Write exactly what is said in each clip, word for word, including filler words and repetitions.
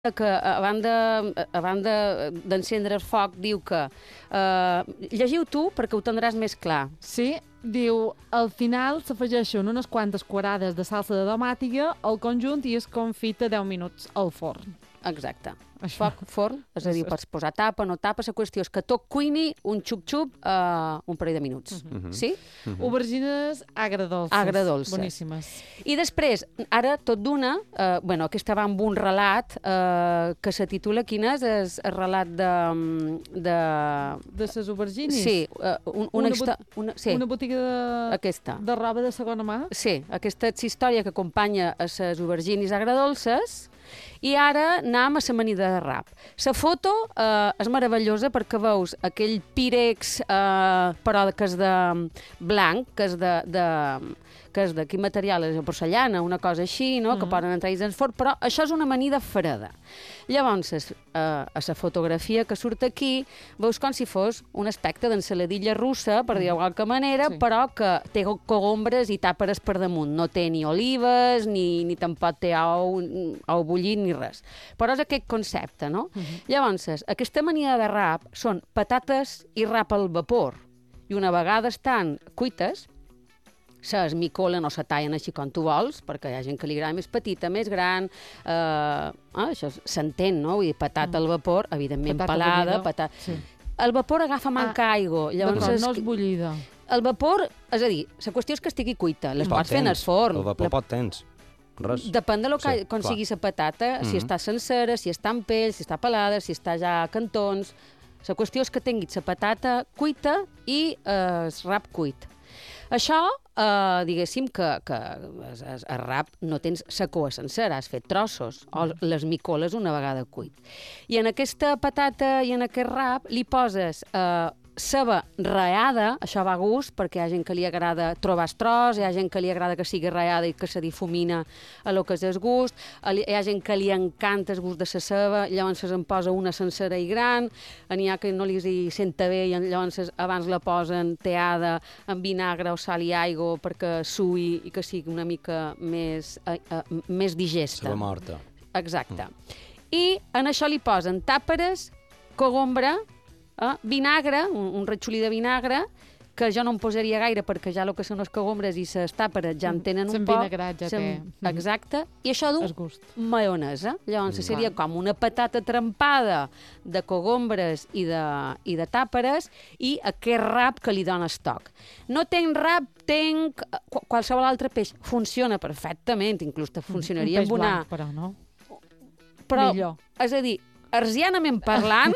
que a banda, a banda d'encendre el foc diu que eh, llegiu tu perquè ho tindràs més clar. Sí, diu, al final s'afegeixen unes quantes quadrades de salsa de tomàtiga al conjunt i es confita deu minuts al forn. Exacte. Això. Foc, forn, és a dir, pots posar tapa, no tapa, la qüestió és que tot cuini un xup-xup uh, un parell de minuts. Uh -huh. Sí? Uh -huh. Aubergines agredolces. Agredolces. Boníssimes. I després, ara, tot d'una, uh, bueno, aquesta va amb un relat uh, que se titula, quin és? És el relat de... De, de ses aubergines? Sí. Uh, un, una, una, bot una, sí. una botiga de... Aquesta. De roba de segona mà? Sí, aquesta és història que acompanya a les aubergines agredolces. I ara anem a l'amanida de rap. La foto eh, és meravellosa perquè veus aquell pírex, eh, però que és de blanc, que és de... de que és de quin material és, de porcellana, una cosa així, no? Uh -huh. Que poden entrar dins el forn, però això és una amanida freda. Llavors, eh, a la fotografia que surt aquí, veus com si fos un aspecte d'ensaladilla russa, per dir-ho d'alguna manera, sí. Però que té cogombres i tàperes per damunt. No té ni olives, ni, ni tampoc té ou, ou bullit, ni res. Però és aquest concepte, no? Uh -huh. Llavors, aquesta amanida de rap són patates i rap al vapor. I una vegada estan cuites, se micolen o se tallen així com tu vols, perquè hi ha gent que li agrada més petita, més gran, eh, ah, això s'entén, no? Vull dir, patata al vapor, evidentment patata pelada, patata... Sí. El vapor agafa manca ah, aigua. Llavors, és, no és bullida. El vapor, és a dir, la qüestió és que estigui cuita, les pots fer en el forn. El vapor la... pot tens. Res. Depèn de lo que, sí, com clar. Sigui la patata, mm -hmm. si està sencera, si està en pell, si està pelada, si està ja a cantons. La qüestió és que tinguis la patata cuita i eh, el rap cuit. Això, eh, diguéssim, que, que el rap no tens la cua sencera, has fet trossos, o les micoles una vegada cuit. I en aquesta patata i en aquest rap li poses eh, ceba rallada, això va a gust, perquè hi ha gent que li agrada trobar el tros, hi ha gent que li agrada que sigui rallada i que se difumina a lo que és el gust, hi ha gent que li encanta el gust de la ceba, llavors se'n posa una sencera i gran, n'hi ha que no li senta bé i llavors abans la posen teada amb vinagre o sal i aigua perquè sui i que sigui una mica més, eh, eh, més digesta. Ceba morta. Exacte. Mm. I en això li posen tàperes, cogombra, Uh, vinagre, un, un ratxolí de vinagre, que jo no em posaria gaire perquè ja el que són les cogombres i les tàperes ja en tenen un poc. Vinagrat ja té. Exacte. I això du maionesa. Llavors mm. seria com una patata trempada de cogombres i de, i de tàperes i aquest rap que li dona estoc. No tenc rap, tenc qualsevol altre peix. Funciona perfectament, inclús te funcionaria un peix amb una... blanc, però no? Però, millor. És a dir, arsianament parlant,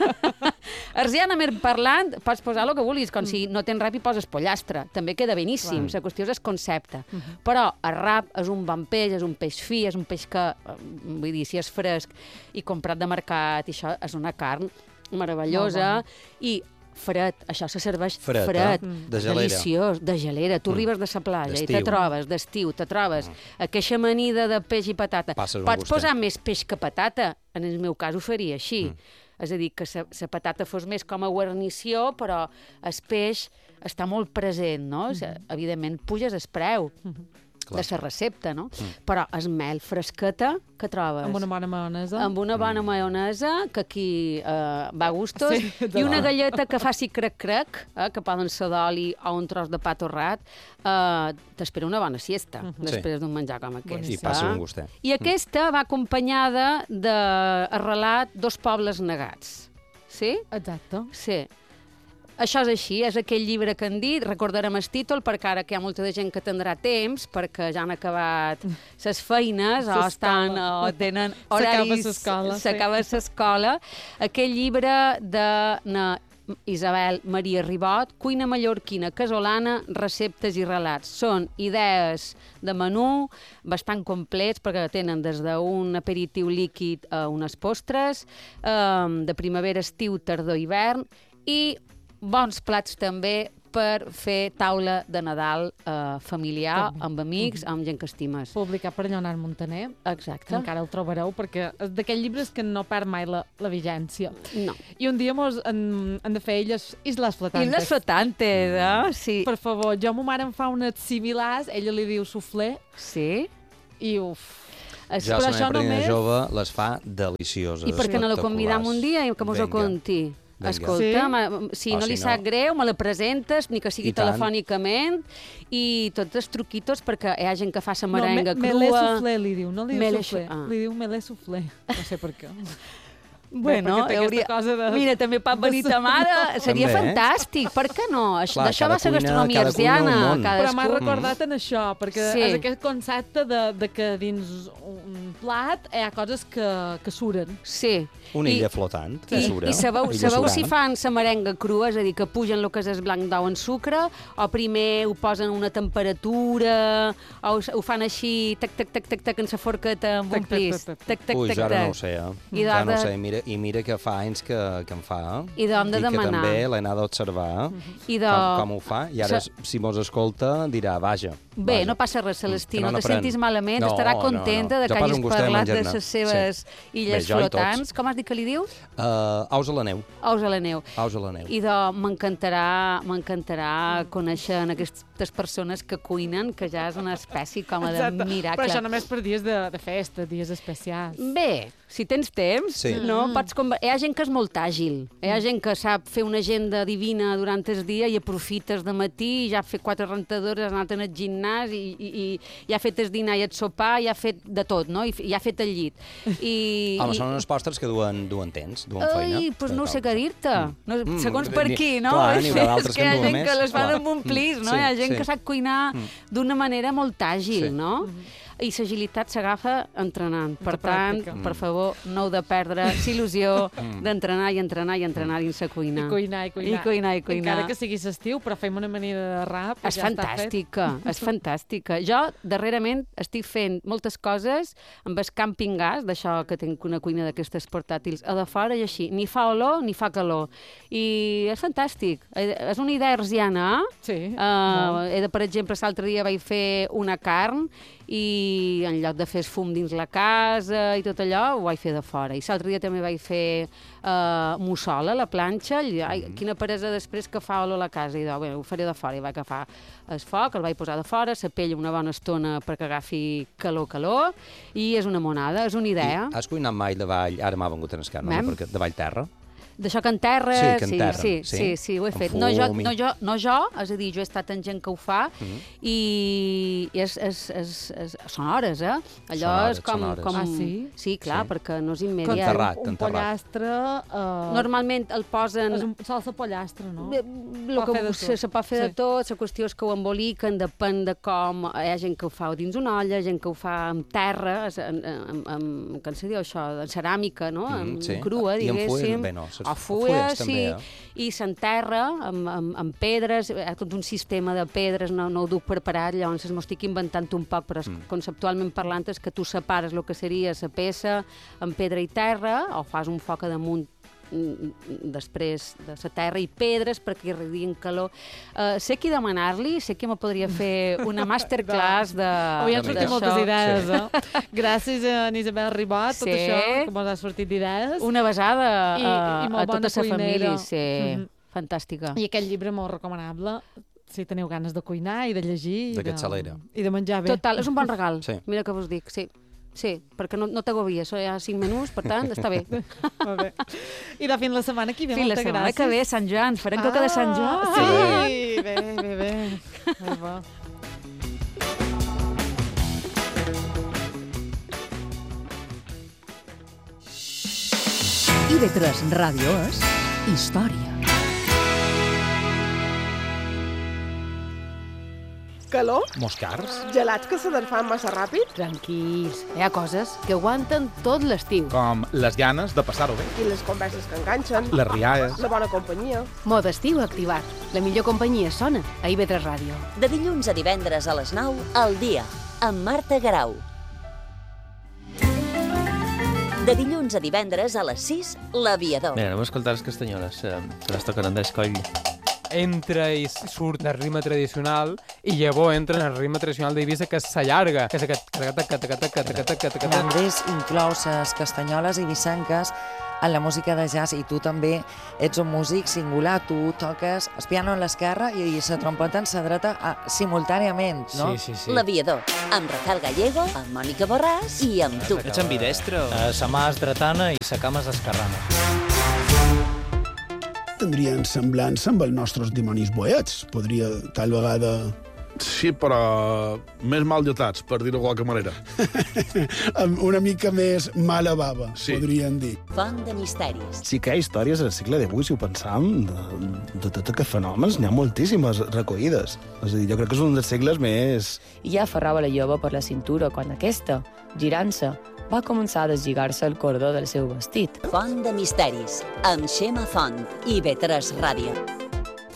arsianament parlant, pots posar el que vulguis, com mm. si no tens rap i poses pollastre. També queda beníssim, la qüestió és el concepte. Mm -hmm. Però el rap és un bon peix, és un peix fi, és un peix que, vull dir, si és fresc i comprat de mercat, i això és una carn meravellosa, i fred, això se serveix fred, fred, eh? De gelera. Deliciós, de gelera. Tu mm. arribes de la platja i te trobes, d'estiu, te trobes mm. aquesta amanida de peix i patata. Passes Pots posar més peix que patata, en el meu cas ho faria així. Mm. És a dir, que la patata fos més com a guarnició, però el peix està molt present, no? Mm. Evidentment, puges el preu. Mm -hmm. de la recepta, no? Mm. Però és mel fresqueta que trobes. Amb una bona maionesa. Amb una bona mm. maionesa, que aquí eh, va a gustos, sí, i una galleta que faci crec-crec, eh, que poden ser d'oli o un tros de pa torrat, eh, t'espera una bona siesta, mm -hmm. després sí. d'un menjar com aquest. I passa un gustet. I aquesta va acompanyada de relat Dos pobles negats. Sí? Exacte. Sí. Això és així, és aquell llibre que han dit, recordarem el títol, perquè ara que hi ha molta de gent que tindrà temps, perquè ja han acabat les feines, o estan, o tenen horaris... S'acaba l'escola. Aquell llibre de na Isabel Maria Ribot, Cuina mallorquina, casolana, receptes i relats. Són idees de menú bastant complets, perquè tenen des d'un aperitiu líquid a unes postres, de primavera, estiu, tardor, hivern, i bons plats també per fer taula de Nadal eh, familiar, també. Amb amics, mm -hmm. amb gent que estimes. Publicat per Lleonard Montaner. Exacte. Que encara el trobareu, perquè és d'aquells llibres que no perd mai la, la vigència. No. I un dia mos han, han de fer elles Islas Flotantes. Islas Flotantes, eh? Sí. Per favor, jo ma mare em fa unes similars, ella li diu soufflé. Sí. I uf... Es, Ja però la això meva padrina només- jove les fa delicioses, I per què no la convidam espectaculars. un dia i que mos ho Vinga. conti? Vinga. Escolta, Sí? ma- si O no si li no- sap greu, me la presentes, ni que sigui I tant. telefònicament, i tots els truquitos perquè hi ha gent que fa la No, merenga me, melé crua. soufflé li diu, no li diu Melé soufflé, xu- ah. li diu melé soufflé, no sé per què. Bueno, perquè té hauria... aquesta cosa de... Mira, també pot venir ta mare, seria També, eh? fantàstic, per què no? Això, Clar, d'això cada va ser cuina- gastronomia cada cuina un arsiana. món. Però m'ha cadascú- recordat en això, perquè Sí. és aquest concepte de, de que dins un plat hi ha coses que, que suren. Sí. Una I- illa flotant, que I, sura. i sabeu, Illa sabeu si surant. fan la merenga crua, és a dir, que pugen el que és el blanc d'ou en sucre, o primer ho posen a una temperatura, o ho, ho fan així, tac, tac, tac, tac, tac, en la forqueta amb Tac, un tac, plis. tac, tac. Tac, tac, Ui, tac, jo ara no tac. ho sé, eh? I Ja no de- ho sé, mira, i mira que fa anys que, que em fa. I d'on de I que demanar. també l'he anat a observar I de... com, com ho fa. I ara, Sa- si mos escolta, dirà, vaja. Bé, vaja. no passa res, Celestí, Que no no te n'aprèn. sentis malament, No, estarà no, contenta no. de Jo que passo hagis un gustet parlat de menjar-ne. les seves Sí. illes Bé, jo i flotants. tots. Com has dit que li diu? Uh, aus a la neu. Ous a la neu. Aus a la neu. I de, m'encantarà m'encantarà conèixer en aquestes persones que cuinen, que ja és una espècie com a de Exacte. miracle. Però això només per dies de, de festa, dies especials. Bé, si tens temps, Sí. no? Pots conver... Hi ha gent que és molt àgil. Hi ha gent que sap fer una agenda divina durant el dia i aprofites de matí i ja ha fet quatre rentadores, ha anat al gimnàs i, i, i, i ha fet el dinar i el sopar i ha fet de tot, no? I, f- i ha fet el llit. I, Home, i... són unes postres que duen, duen temps, duen feina. Ai, doncs no sé què dir-te. No, Mm, segons mm, per ni- qui, no? clar, n'hi haurà És d'altres que que hi ha en duen gent que més, les fan clar. amb un plis, no? Sí, Hi ha gent sí. que sap cuinar d'una manera molt àgil, Sí. no? I l'agilitat s'agafa entrenant. Per Molta tant, pràctica. per favor, no heu de perdre l'il·lusió d'entrenar i entrenar i entrenar dins la cuina. I cuinar, i cuinar. I cuinar, i cuinar. Encara que sigui estiu, però fem una manera de rap. És ja està fet. fantàstica, és fantàstica. Jo, darrerament, estic fent moltes coses amb el camping gas, d'això que tinc una cuina d'aquestes portàtils, a de fora i així. Ni fa olor ni fa calor. I és fantàstic. Eh, És una idea arsiana. Sí, Uh, molt. he de, per exemple, l'altre dia vaig fer una carn i en lloc de fer el fum dins la casa i tot allò, ho vaig fer de fora. I l'altre dia també vaig fer uh, mussola a la planxa. I, ai, quina peresa després que fa olor a la casa. I dic, bé, ho faré de fora. I vaig agafar el foc, el vaig posar de fora, la pell una bona estona perquè agafi calor, calor, i és una monada, és una idea. I has cuinat mai de vall, ara m'ha vengut en escar, no? Mem? Perquè de vall terra? D'això que enterra, Sí, que sí, enterra, sí, sí. sí, sí, ho he Amb fet. No jo, fum i- no, jo, no jo, és a dir, jo he estat amb gent que ho fa i és, és, és, és, són hores, eh? Allò Són hores, és com... són hores. com Ah, sí? Sí, clar, Sí. perquè no és Com immediat. Enterrat, un enterrat. pollastre... Uh, Normalment el posen... És un salsa pollastre, no? Bé, Lo Pot que fer de se, tot. se pot fer de Sí. tot, la qüestió és que ho emboliquen, depèn de com... Hi ha gent que ho fa dins una olla, gent que ho fa amb terra, és- amb, amb, amb com se diu això, en ceràmica, no? Mm, Amb sí. crua, I amb full, diguéssim. bé, no, ses- O fulla, fulles sí. també, eh? I s'enterra amb, amb, amb pedres, hi ha tot un sistema de pedres, no, no ho duc preparat, llavors m'ho estic inventant un poc, però mm. conceptualment parlant és que tu separes el que seria la peça amb pedra i terra, o fas un foc a damunt mm, després de la terra i pedres perquè irradien calor. Uh, sé qui demanar-li, sé que me podria fer una masterclass de Avui han sortit d'això. moltes idees, eh? Gràcies a en Isabel Ribot, tot Sí. això, que mos ha sortit d'idees. una besada I- a, i molt a tota bona la família. cuinera. Sí, Mhm. fantàstica. I aquest llibre molt recomanable, si teniu ganes de cuinar i de llegir. i De de- capçalera. I de menjar bé. Total, és un bon regal. Sí. Mira que vos dic, sí. Sí, perquè no, no t'agobies, hi ha cinc menús, per tant, està bé. Molt bé. I de fins la setmana que ve, Fins la moltes setmana gràcies. que ve, Sant Joan, farem coca de Sant Joan. Ah, sí, bé, bé, bé. Molt bo. I ve tres Ràdio és història. Calor? Moscars, Gelats que se desfan massa ràpid? Tranquils, hi ha coses que aguanten tot l'estiu. com les ganes de passar-ho bé, I les converses que enganxen? les rialles. La bona companyia? Mode estiu activat. La millor companyia sona a I V tres Ràdio. De dilluns a divendres a les nou, al dia, amb Marta Garau. De dilluns a divendres a les sis, l'Aviador. Mira, anem a escoltar les castanyoles, eh, que les toquen Andrés Coll. entra i surt del ritme tradicional i llavors entra en el ritme tradicional d'Eivissa, que s'allarga, que és aquest... L'Andrés inclou les castanyoles ibicenques en la música de jazz i tu també ets un músic singular, tu toques el piano a l'esquerra i la trompeta en la dreta simultàniament, no? Sí, sí, sí. L'aviador, amb Rafael Gallego, amb Mònica Borràs i amb tu. Ets ambidestre? Sa mà és dretana i sa cama és esquerrana. Tindrien semblança amb els nostres dimonis boets. Podria, tal vegada... Sí, però més mal dotats, per dir-ho de qualque manera. Una mica més mala bava, sí. Podríem dir. Font de misteris. Sí que hi ha històries al segle divuit, si ho pensam, de, de tots aquests fenòmens, n'hi ha moltíssimes recollides. És a dir, jo crec que és un dels segles més... I ja aferrava la jove per la cintura quan aquesta, girant-se, va començar a deslligar-se el cordó del seu vestit. Font de misteris, amb Xema Font i B tres Ràdio.